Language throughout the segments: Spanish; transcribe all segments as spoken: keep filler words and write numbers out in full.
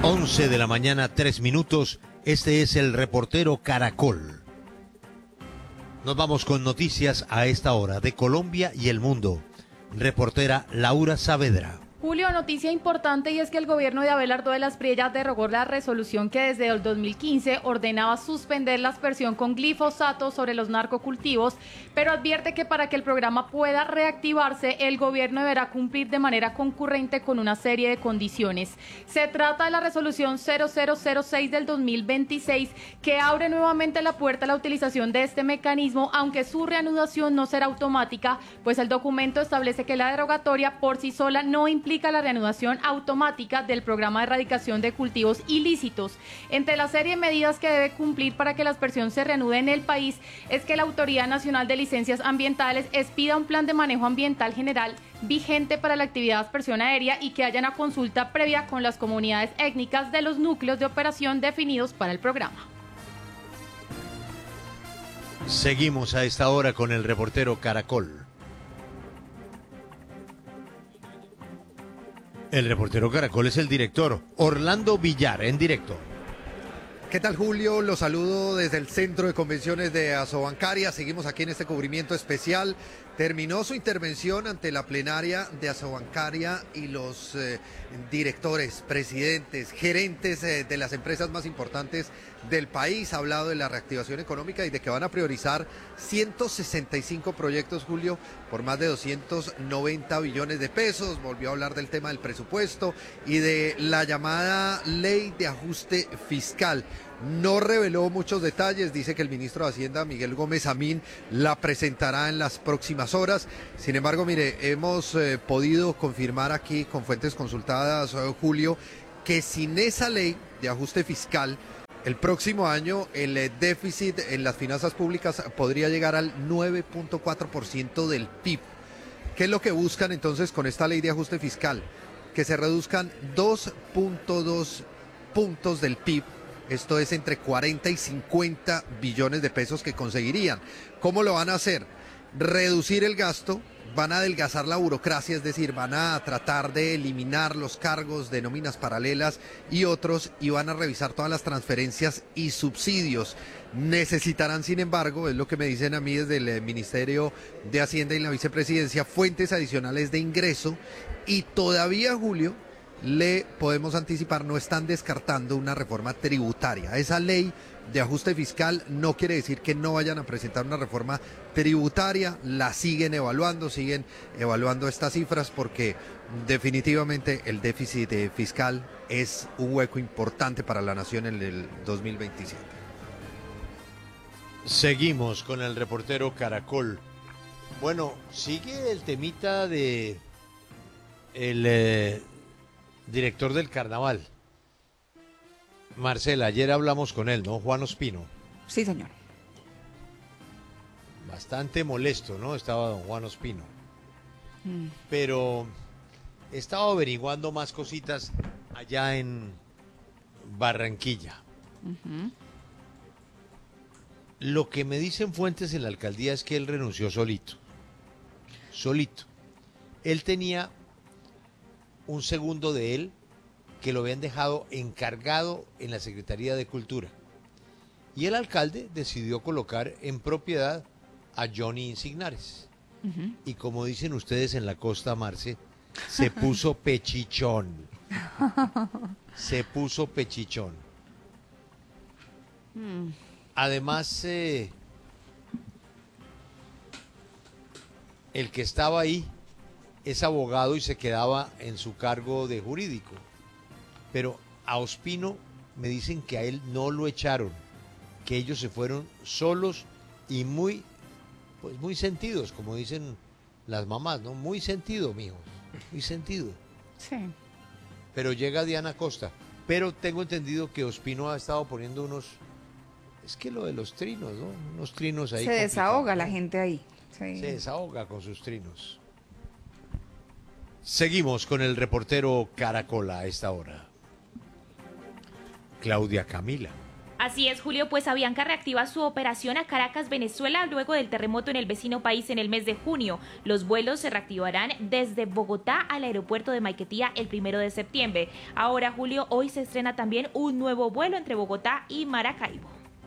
once de la mañana, tres minutos. Este es el reportero Caracol. Nos vamos con noticias a esta hora de Colombia y el mundo. Reportera Laura Saavedra. Julio, noticia importante, y es que el gobierno de Abelardo de las Priellas derogó la resolución que desde el dos mil quince ordenaba suspender la aspersión con glifosato sobre los narcocultivos, pero advierte que para que el programa pueda reactivarse, el gobierno deberá cumplir de manera concurrente con una serie de condiciones. Se trata de la resolución cero cero cero seis del dos mil veintiséis, que abre nuevamente la puerta a la utilización de este mecanismo, aunque su reanudación no será automática, pues el documento establece que la derogatoria por sí sola no implica la reanudación automática del programa de erradicación de cultivos ilícitos. Entre la serie de medidas que debe cumplir para que la aspersión se reanude en el país es que la Autoridad Nacional de Licencias Ambientales expida un plan de manejo ambiental general vigente para la actividad de aspersión aérea y que haya una consulta previa con las comunidades étnicas de los núcleos de operación definidos para el programa. Seguimos a esta hora con el reportero Caracol. El reportero Caracol es el director Orlando Villar, en directo. ¿Qué tal, Julio? Los saludo desde el Centro de Convenciones de Asobancaria. Seguimos aquí en este cubrimiento especial. Terminó su intervención ante la plenaria de Asobancaria y los eh, directores, presidentes, gerentes eh, de las empresas más importantes del país. Ha hablado de la reactivación económica y de que van a priorizar ciento sesenta y cinco proyectos, Julio, por más de doscientos noventa billones de pesos. Volvió a hablar del tema del presupuesto y de la llamada ley de ajuste fiscal. No reveló muchos detalles, dice que el ministro de Hacienda, Miguel Gómez Amín, la presentará en las próximas horas. Sin embargo, mire, hemos eh, podido confirmar aquí con fuentes consultadas, eh, Julio, que sin esa ley de ajuste fiscal, el próximo año el eh, déficit en las finanzas públicas podría llegar al nueve punto cuatro por ciento del P I B. ¿Qué es lo que buscan entonces con esta ley de ajuste fiscal? Que se reduzcan dos punto dos puntos del P I B. Esto es entre cuarenta y cincuenta billones de pesos que conseguirían. ¿Cómo lo van a hacer? Reducir el gasto, van a adelgazar la burocracia, es decir, van a tratar de eliminar los cargos de nóminas paralelas y otros, y van a revisar todas las transferencias y subsidios. Necesitarán, sin embargo, es lo que me dicen a mí desde el Ministerio de Hacienda y la Vicepresidencia, fuentes adicionales de ingreso, y todavía, Julio, le podemos anticipar, no están descartando una reforma tributaria. Esa ley de ajuste fiscal no quiere decir que no vayan a presentar una reforma tributaria, la siguen evaluando, siguen evaluando estas cifras porque definitivamente el déficit fiscal es un hueco importante para la nación en el dos mil veintisiete. Seguimos con el reportero Caracol. Bueno, sigue el temita de el eh, director del carnaval. Marcela, ayer hablamos con él, ¿no? Juan Ospino. Sí, señor. Bastante molesto, ¿no? Estaba don Juan Ospino. Mm. Pero estaba averiguando más cositas allá en Barranquilla. Uh-huh. Lo que me dicen fuentes en la alcaldía es que él renunció solito. Solito. Él tenía un segundo de él que lo habían dejado encargado en la Secretaría de Cultura. Y el alcalde decidió colocar en propiedad a Johnny Insignares. Uh-huh. Y como dicen ustedes en la costa, Marce, se puso pechichón. Se puso pechichón. Mm. Además, eh, el que estaba ahí es abogado y se quedaba en su cargo de jurídico. Pero a Ospino me dicen que a él no lo echaron, que ellos se fueron solos y muy, pues muy sentidos, como dicen las mamás, ¿no? Muy sentido, mijos, muy sentido. Sí. Pero llega Diana Costa. Pero tengo entendido que Ospino ha estado poniendo unos, es que lo de los trinos, ¿no? Unos trinos ahí. Se desahoga la ¿no? gente ahí. Sí. Se desahoga con sus trinos. Seguimos con el reportero Caracola a esta hora. Claudia Camila. Así es, Julio, pues Avianca reactiva su operación a Caracas, Venezuela, luego del terremoto en el vecino país en el mes de junio. Los vuelos se reactivarán desde Bogotá al aeropuerto de Maiquetía el primero de septiembre. Ahora, Julio, hoy se estrena también un nuevo vuelo entre Bogotá y Maracaibo.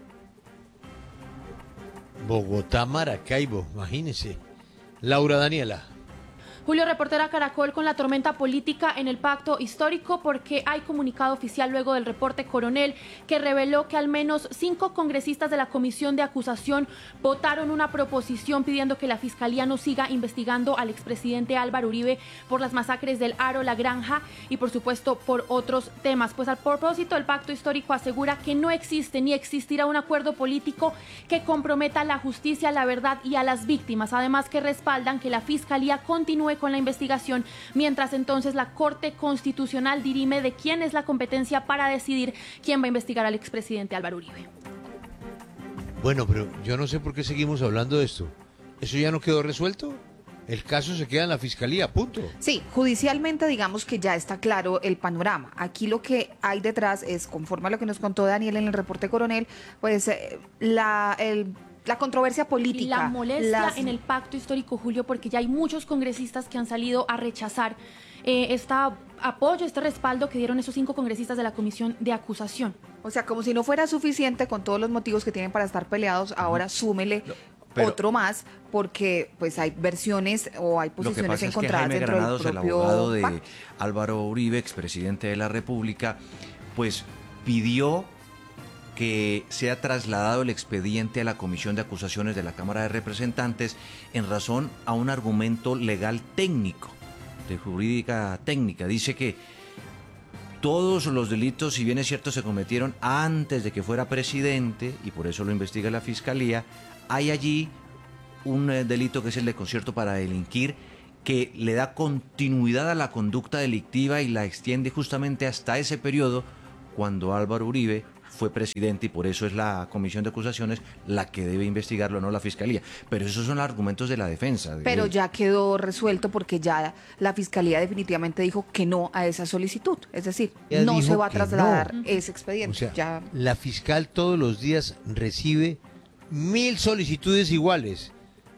Bogotá, Maracaibo, imagínese. Laura Daniela. Julio, reportera Caracol, con la tormenta política en el pacto histórico, porque hay comunicado oficial luego del reporte Coronel que reveló que al menos cinco congresistas de la comisión de acusación votaron una proposición pidiendo que la fiscalía no siga investigando al expresidente Álvaro Uribe por las masacres del Aro, La Granja y por supuesto por otros temas. Pues al propósito, el pacto histórico asegura que no existe ni existirá un acuerdo político que comprometa la justicia, la verdad y a las víctimas. Además, que respaldan que la fiscalía continúe con la investigación, mientras entonces la Corte Constitucional dirime de quién es la competencia para decidir quién va a investigar al expresidente Álvaro Uribe. Bueno, pero yo no sé por qué seguimos hablando de esto. ¿Eso ya no quedó resuelto? El caso se queda en la fiscalía, punto. Sí, judicialmente digamos que ya está claro el panorama. Aquí lo que hay detrás es, conforme a lo que nos contó Daniel en el reporte Coronel, pues eh, la el La controversia política. La molestia las... en el pacto histórico, Julio, porque ya hay muchos congresistas que han salido a rechazar eh, este apoyo, este respaldo que dieron esos cinco congresistas de la comisión de acusación. O sea, como si no fuera suficiente con todos los motivos que tienen para estar peleados, ahora súmele No, pero- otro más, porque pues hay versiones o hay Lo que posiciones pasa es que encontradas Jaime dentro Granados, del el propio abogado de pacto. Álvaro Uribe, expresidente de la República, pues pidió que sea trasladado el expediente a la Comisión de Acusaciones de la Cámara de Representantes en razón a un argumento legal técnico, de jurídica técnica. Dice que todos los delitos, si bien es cierto, se cometieron antes de que fuera presidente, y por eso lo investiga la Fiscalía, hay allí un eh, delito que es el de concierto para delinquir, que le da continuidad a la conducta delictiva y la extiende justamente hasta ese periodo cuando Álvaro Uribe fue presidente, y por eso es la Comisión de Acusaciones la que debe investigarlo, no la Fiscalía. Pero esos son argumentos de la defensa. de Pero él. ya quedó resuelto porque ya la Fiscalía definitivamente dijo que no a esa solicitud. Es decir, Ya no dijo se va a que trasladar no. ese expediente. O sea, ya... la fiscal todos los días recibe mil solicitudes iguales.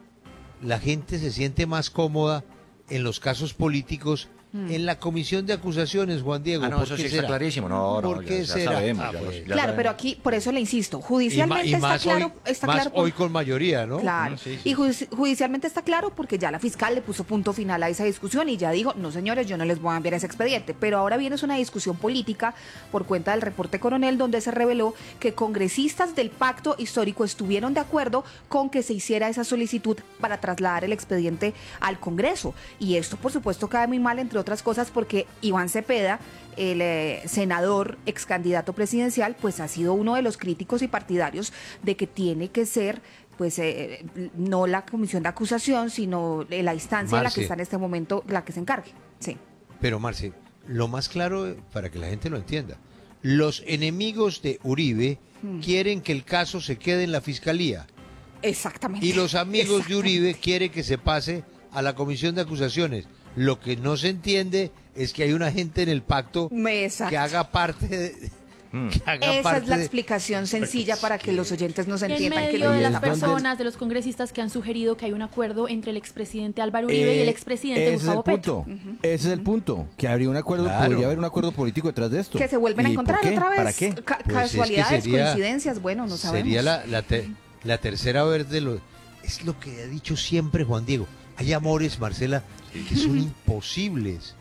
La gente se siente más cómoda en los casos políticos, en la comisión de acusaciones, Juan Diego. Ah, no, ¿por eso qué sí está será? clarísimo. No, no, ¿Por ya- qué ya será? sabemos, Ah, ya lo- bueno. ya Claro, sabemos. pero aquí, por eso le insisto, Y, ma- judicialmente y está más claro, hoy, está más claro. hoy con mayoría, ¿no? Claro, Sí, sí. y ju- judicialmente está claro porque ya la fiscal le puso punto final a esa discusión y ya dijo, no señores, yo no les voy a enviar ese expediente. Pero ahora viene es una discusión política por cuenta del reporte Coronel, donde se reveló que congresistas del pacto histórico estuvieron de acuerdo con que se hiciera esa solicitud para trasladar el expediente al Congreso. Y esto, por supuesto, cae muy mal, entre otras cosas, porque Iván Cepeda, el eh, senador ex candidato presidencial, pues ha sido uno de los críticos y partidarios de que tiene que ser pues eh, no la comisión de acusación, sino eh, la instancia en la Marce. que está en este momento la que se encargue. Sí. Pero, Marce, lo más claro, eh, para que la gente lo entienda, los enemigos de Uribe quieren que el caso se quede en la fiscalía Exactamente. y los amigos de Uribe Exactamente. quieren que se pase a la comisión de acusaciones. Lo que no se entiende es que hay una gente en el pacto Exacto. que haga parte de... que haga Esa parte es la de- explicación sencilla para que los oyentes nos Y en entiendan que medio lo de que las está pasando. personas, de los congresistas que han sugerido que hay un acuerdo entre el expresidente Álvaro Uribe y el Eh, expresidente ese es Gustavo el Petro. punto. Ese es el punto. Que habría un acuerdo, Claro. podría haber un acuerdo político detrás de esto. Que se vuelven a ¿Y por encontrar qué? otra vez. ¿Para qué? Ca- Pues es que casualidades, sería- coincidencias, bueno, no sabemos. Sería la, la, te- la tercera vez de lo... Es lo que ha dicho siempre Juan Diego. Hay amores, Marcela, que son imposibles.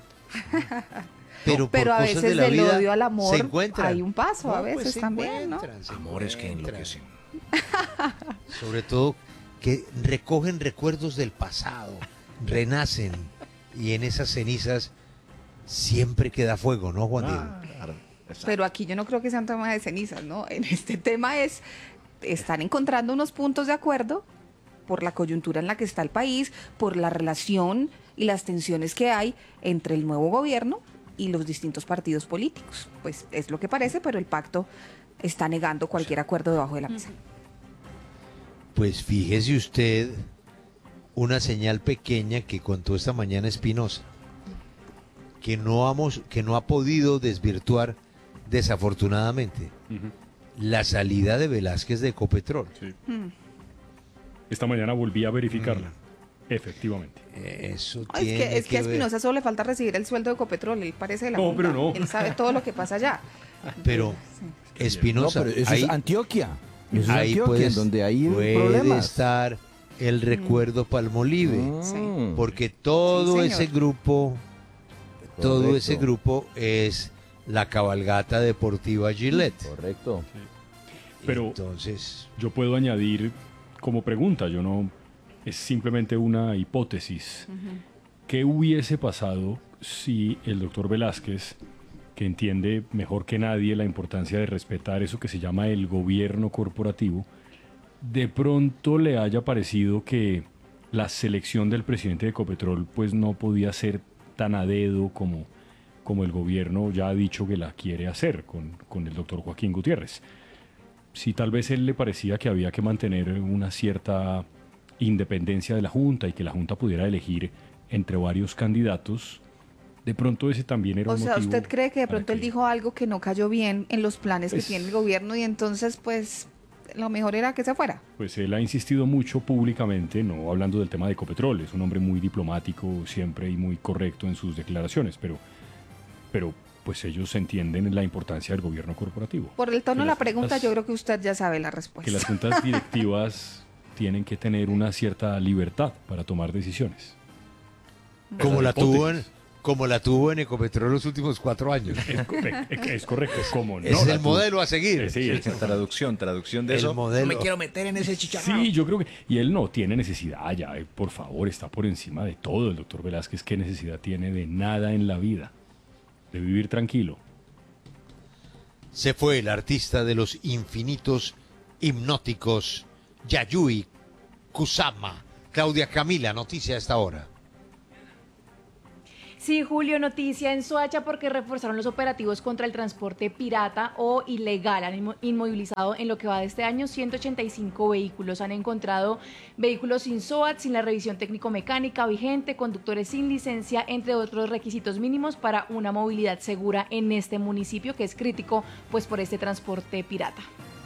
Pero, Pero por a cosas veces de la del vida odio al amor se encuentran. hay un paso, a pues veces se también, ¿no? encuentran, se Amores que encuentran. enloquecen. Sobre todo que recogen recuerdos del pasado, renacen y en esas cenizas siempre queda fuego, ¿no, Juan Diego? Ah, claro, exacto. Pero aquí yo no creo que sea un tema de cenizas, ¿no? En este tema es, están encontrando unos puntos de acuerdo por la coyuntura en la que está el país, por la relación y las tensiones que hay entre el nuevo gobierno y los distintos partidos políticos. Pues es lo que parece, pero el pacto está negando cualquier acuerdo debajo de la mesa. Pues fíjese usted una señal pequeña que contó esta mañana Espinosa, que no, hemos, que no ha podido desvirtuar desafortunadamente. la salida de Velázquez de Ecopetrol. Sí. Esta mañana volví a verificarla. Efectivamente. Eso Ay, tiene es que, es que a ver. Espinosa solo le falta recibir el sueldo de Ecopetrol, él parece de la No, Junta. pero no. Él sabe todo lo que pasa allá. Pero No, Espinosa, pero eso ahí, es Antioquia. Eso es ahí Antioquia, puede, en donde hay puede problemas. estar el recuerdo Palmolive, Mm. porque todo Sí, ese señor. grupo, todo Correcto. ese grupo es la cabalgata deportiva Gillette. Correcto. Pero Entonces, yo puedo añadir como pregunta, yo no, es simplemente una hipótesis. ¿Qué hubiese pasado si el doctor Velázquez, que entiende mejor que nadie la importancia de respetar eso que se llama el gobierno corporativo, de pronto le haya parecido que la selección del presidente de Ecopetrol pues no podía ser tan a dedo como, como el gobierno ya ha dicho que la quiere hacer con, con el doctor Joaquín Gutiérrez? Si tal vez él le parecía que había que mantener una cierta independencia de la Junta y que la Junta pudiera elegir entre varios candidatos, de pronto ese también era O un sea, motivo ¿usted cree que de para pronto él que- dijo algo que no cayó bien en los planes Pues- que tiene el gobierno y entonces, pues, lo mejor era que se fuera? Pues él ha insistido mucho públicamente, no hablando del tema de Ecopetrol, es un hombre muy diplomático siempre y muy correcto en sus declaraciones, pero, pero pues ellos entienden la importancia del gobierno corporativo. Por el tono Que de la las pregunta, juntas- yo creo que usted ya sabe la Que las respuesta. juntas directivas tienen que tener una cierta libertad para tomar decisiones. como la Esa es tuvo en, hipótesis. como la tuvo en Ecopetrol los últimos cuatro años. Es correcto, es correcto, ¿cómo no? Ese es La el tuvo. modelo a seguir. Eh, Sí, es- Traducción, traducción de El eso. modelo. No me quiero meter en ese chicharrón. Sí, yo creo que... Y él no tiene necesidad ya, eh, por favor, está por encima de todo el doctor Velázquez. ¿Qué necesidad tiene de nada en la vida? De vivir tranquilo. Se fue el artista de los infinitos hipnóticos, Yayoi Kusama. Claudia Camila, noticia a esta hora. Sí, Julio, noticia en Soacha porque reforzaron los operativos contra el transporte pirata o ilegal. Han inmo- inmovilizado en lo que va de este año ciento ochenta y cinco vehículos. Han encontrado vehículos sin S O A T, sin la revisión técnico-mecánica vigente, conductores sin licencia, entre otros requisitos mínimos para una movilidad segura en este municipio que es crítico pues por este transporte pirata.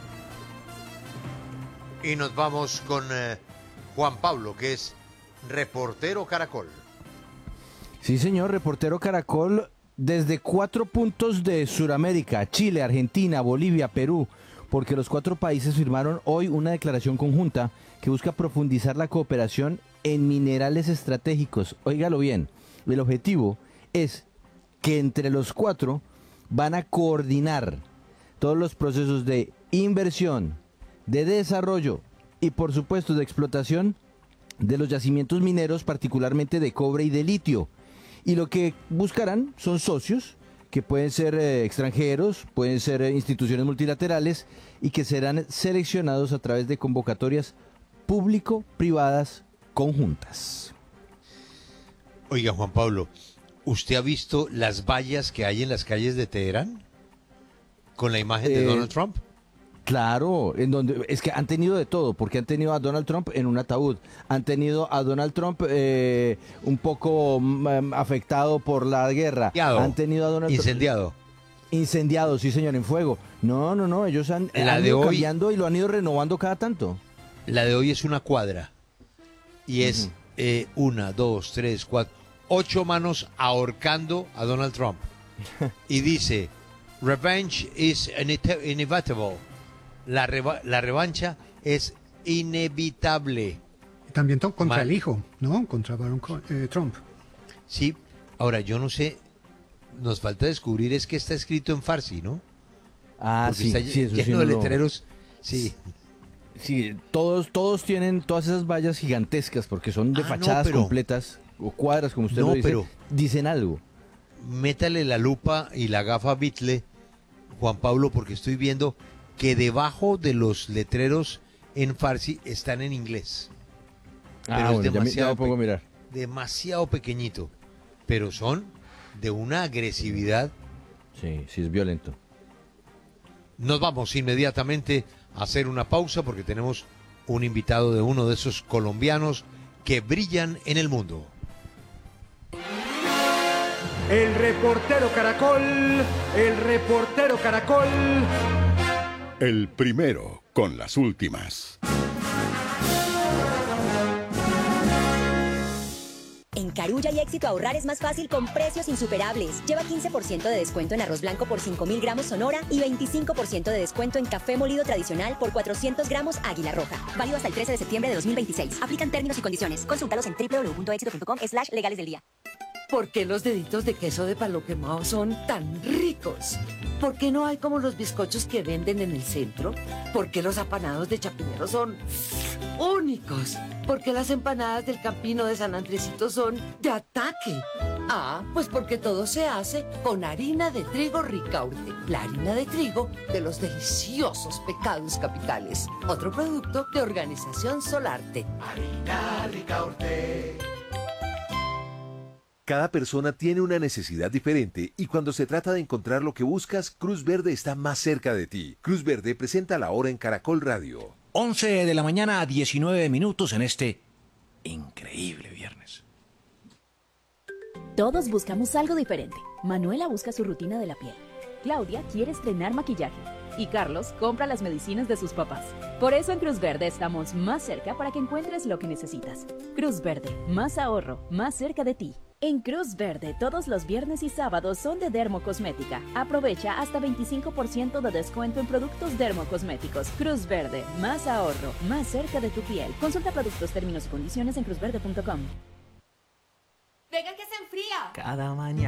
Y nos vamos con eh, Juan Pablo, que es reportero Caracol. Sí, señor, reportero Caracol, desde cuatro puntos de Sudamérica, Chile, Argentina, Bolivia, Perú, porque los cuatro países firmaron hoy una declaración conjunta que busca profundizar la cooperación en minerales estratégicos. Óigalo bien, el objetivo es que entre los cuatro van a coordinar todos los procesos de inversión, de desarrollo y por supuesto de explotación de los yacimientos mineros, particularmente de cobre y de litio. Y lo que buscarán son socios que pueden ser eh, extranjeros, pueden ser eh, instituciones multilaterales y que serán seleccionados a través de convocatorias público-privadas conjuntas. Oiga, Juan Pablo, ¿usted ha visto las vallas que hay en las calles de Teherán? Con la imagen de Eh, Donald Trump. Claro, en donde es que han tenido de todo, porque han tenido a Donald Trump en un ataúd, han tenido a Donald Trump eh, un poco mm, afectado por la guerra, Incendiado. han tenido a Donald Trump Incendiado. incendiado, sí señor, en fuego. No, no, no, ellos han, La han de ido hoy- cambiando y lo han ido renovando cada tanto. La de hoy es una cuadra. Y es Ujú. eh, una, dos, tres, cuatro, ocho manos ahorcando a Donald Trump. Y dice, revenge is inete- inevitable. La, reva- la revancha es inevitable. También to- contra Mal. el hijo, ¿no? Contra Baron Co- eh, Trump. Sí, ahora yo no sé, nos falta descubrir es que está escrito en farsi, ¿no? Ah, Porque sí, está sí, eso sí lleno no de lo- letreros. Sí. Sí, todos, todos tienen todas esas vallas gigantescas porque son de Ah, no, fachadas pero- completas o cuadras, como usted No, lo dice, pero- dicen algo. Métale la lupa y la gafa Bitle, Juan Pablo, porque estoy viendo que debajo de los letreros en farsi están en inglés. Pero Ah, es bueno, ya me, ya demasiado me pongo a pe- mirar. Demasiado pequeñito. Pero son de una agresividad. Sí, sí, es violento. Nos vamos inmediatamente a hacer una pausa porque tenemos un invitado de uno de esos colombianos que brillan en el mundo. El reportero Caracol, el reportero Caracol. El primero con las últimas. En Carulla y Éxito ahorrar es más fácil con precios insuperables. Lleva quince por ciento de descuento en arroz blanco por cinco mil gramos Sonora y veinticinco por ciento de descuento en café molido tradicional por cuatrocientos gramos Águila Roja. Válido hasta el trece de septiembre de dos mil veintiséis. Aplican términos y condiciones. Consúltalos en doble u doble u doble u punto éxito punto com slash legales del día. ¿Por qué los deditos de queso de palo quemado son tan ricos? ¿Por qué no hay como los bizcochos que venden en el centro? ¿Por qué los apanados de Chapinero son únicos? ¿Por qué las empanadas del Campino de San Andresito son de ataque? Ah, pues porque todo se hace con harina de trigo Ricaurte, la harina de trigo de los deliciosos pecados capitales. Otro producto de Organización Solarte. Harina Ricaurte. Cada persona tiene una necesidad diferente y cuando se trata de encontrar lo que buscas, Cruz Verde está más cerca de ti. Cruz Verde presenta la hora en Caracol Radio. once de la mañana a diecinueve minutos en este increíble viernes. Todos buscamos algo diferente. Manuela busca su rutina de la piel. Claudia quiere estrenar maquillaje. Y Carlos compra las medicinas de sus papás. Por eso en Cruz Verde estamos más cerca para que encuentres lo que necesitas. Cruz Verde, más ahorro, más cerca de ti. En Cruz Verde, todos los viernes y sábados son de Dermocosmética. Aprovecha hasta veinticinco por ciento de descuento en productos dermocosméticos. Cruz Verde, más ahorro, más cerca de tu piel. Consulta productos, términos y condiciones en cruz verde punto com. Venga que se enfría. Cada mañana.